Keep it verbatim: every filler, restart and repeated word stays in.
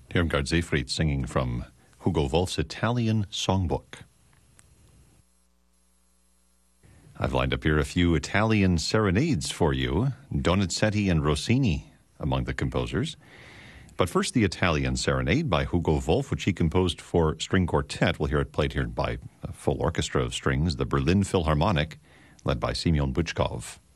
Irmgard Seyfried singing from Hugo Wolf's Italian Songbook. I've lined up here a few Italian serenades for you. Donizetti and Rossini among the composers. But first, the Italian Serenade by Hugo Wolf, which he composed for string quartet. We'll hear it played here by a full orchestra of strings, the Berlin Philharmonic, led by Semyon Bychkov.